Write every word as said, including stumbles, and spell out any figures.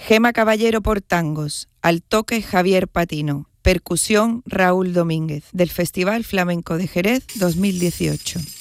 Gema Caballero por tangos, al toque Javier Patino, percusión Raúl Domínguez, del Festival Flamenco de Jerez dos mil dieciocho.